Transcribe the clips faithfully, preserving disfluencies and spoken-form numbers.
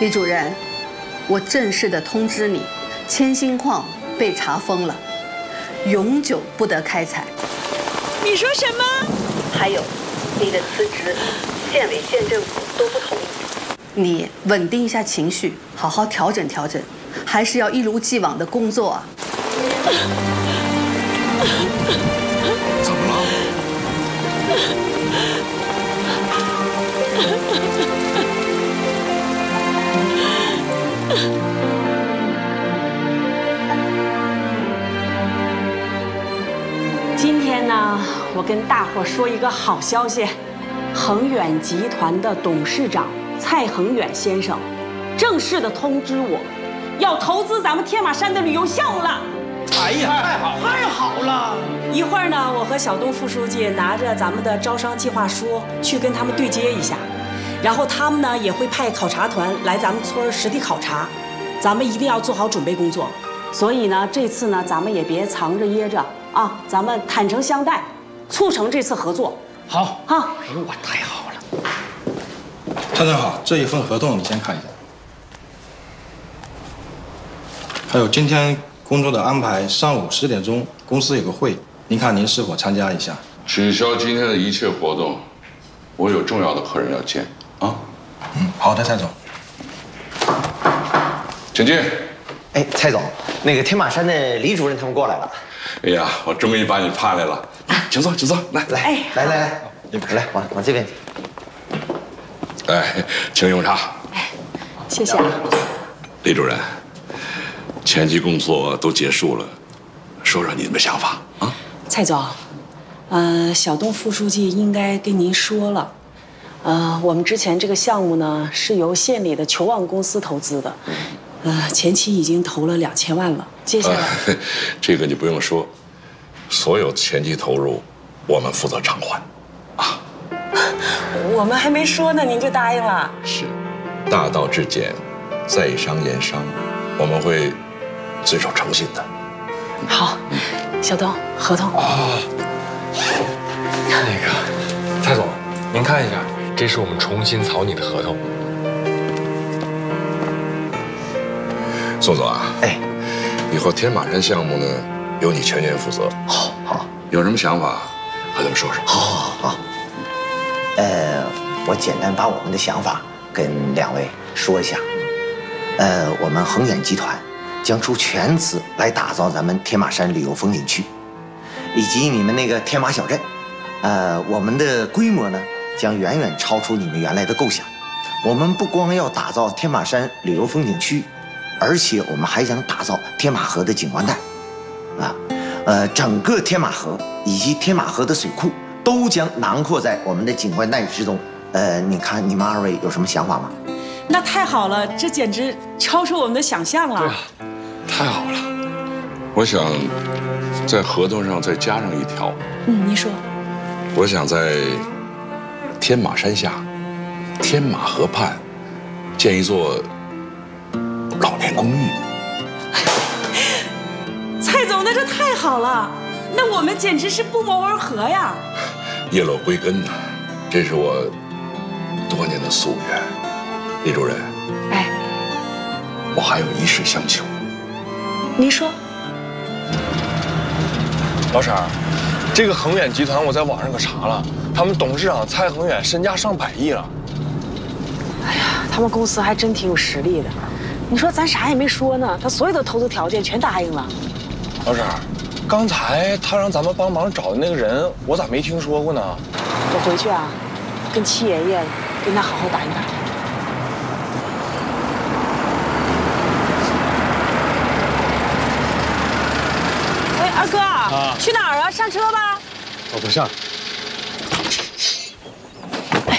李主任，我正式的通知你，铅锌矿被查封了，永久不得开采。 你说什么？ 还有，你的辞职，县委县政府都不同意。你稳定一下情绪，好好调整调整，还是要一如既往的工作啊。 怎么了？ 今天呢，我跟大伙说一个好消息，恒远集团的董事长蔡恒远先生正式的通知我，要投资咱们天马山的旅游项目了。 哎呀，太好太好了！ 一会儿呢，我和小东副书记拿着咱们的招商计划书去跟他们对接一下，然后他们呢也会派考察团来咱们村实地考察，咱们一定要做好准备工作。所以呢，这次呢，咱们也别藏着掖着啊，咱们坦诚相待，促成这次合作。 好啊！ 哎呦，我太好了！ 蔡正好，这一份合同你先看一下。还有今天工作的安排，上午十点钟公司有个会，您看您是否参加一下？ 取消今天的一切活动，我有重要的客人要见啊。 嗯，好的，蔡总。 请进。 哎，蔡总，那个天马山的李主任他们过来了。 哎呀，我终于把你盼来了，请坐，请坐，来来， 哎来来来，来往往这边。 哎，请用茶。 哎，谢谢啊。 李主任，前期工作都结束了，说说你们的想法啊。 蔡总，呃，小东副书记应该跟您说了，呃，我们之前这个项目呢是由县里的球旺公司投资的。呃，前期已经投了两千万了，接下来、 呃、这个你不用说，所有前期投入我们负责偿还，啊。 我们还没说呢，您就答应了？ 是，大道至简，在商言商，我们会遵守诚信的。 好，小东，合同。 啊，那个，蔡总，您看一下，这是我们重新草拟的合同。 宋总啊， 哎， 以后天马山项目呢，由你全权负责。 好，好， 有什么想法和他们说说。 好，好，好。呃，我简单把我们的想法跟两位说一下。呃，我们恒远集团将出全资来打造咱们天马山旅游风景区，以及你们那个天马小镇。呃，我们的规模呢，将远远超出你们原来的构想。我们不光要打造天马山旅游风景区，而且我们还想打造天马河的景观带，啊，呃，整个天马河以及天马河的水库都将囊括在我们的景观带之中。呃，你看你们二位有什么想法吗？ 那太好了，这简直超出我们的想象了。 对啊， 太好了！我想在合同上再加上一条。 嗯，你说。 我想在天马山下、天马河畔建一座老年公寓。 蔡总，那这太好了，那我们简直是不谋而合呀！ 叶落归根呐，这是我多年的夙愿。李主任， 哎， 我还有一事相求。 您说。 老婶儿，这个恒远集团我在网上可查了，他们董事长蔡恒远身价上百亿了。 哎呀，他们公司还真挺有实力的。你说咱啥也没说呢，他所有的投资条件全答应了。 老婶儿，刚才他让咱们帮忙找的那个人，我咋没听说过呢？ 我回去啊，跟七爷爷跟他好好打听打听。哎，二哥，啊，去哪儿啊？上车吧。 我不上。 哎，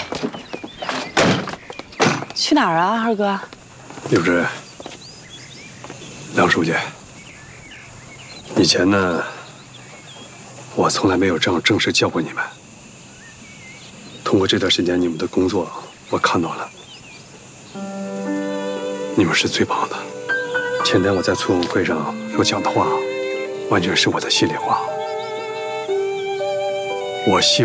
去哪儿啊，二哥？ 刘主任，梁书记，以前呢，我从来没有这样正式叫过你们。通过这段时间你们的工作，我看到了，你们是最棒的。前天我在村委会上所讲的话，完全是我的心里话。我希望。